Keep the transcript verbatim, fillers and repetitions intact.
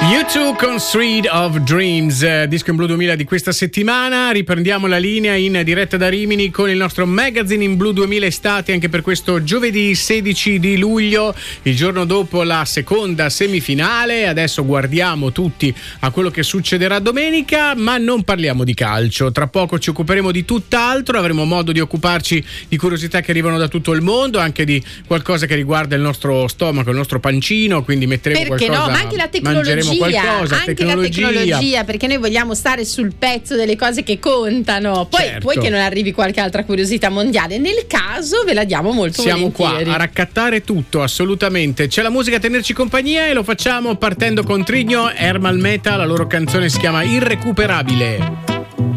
U due con Street of Dreams, eh, disco in blu duemila di questa settimana. Riprendiamo la linea in diretta da Rimini con il nostro Magazine in Blu duemila estate, anche per questo giovedì sedici di luglio, il giorno dopo la seconda semifinale. Adesso guardiamo tutti a quello che succederà domenica, ma non parliamo di calcio. Tra poco ci occuperemo di tutt'altro, avremo modo di occuparci di curiosità che arrivano da tutto il mondo, anche di qualcosa che riguarda il nostro stomaco, il nostro pancino, quindi metteremo perché qualcosa, no, ma anche la tecnologia, qualcosa, anche tecnologia. la tecnologia, perché noi vogliamo stare sul pezzo delle cose che contano. Poi certo. Poi che non arrivi qualche altra curiosità mondiale, nel caso ve la diamo molto Siamo volentieri. qua a raccattare tutto, assolutamente. C'è la musica a tenerci compagnia e lo facciamo partendo con Trigno, Ermal Meta, la loro canzone si chiama Irrecuperabile.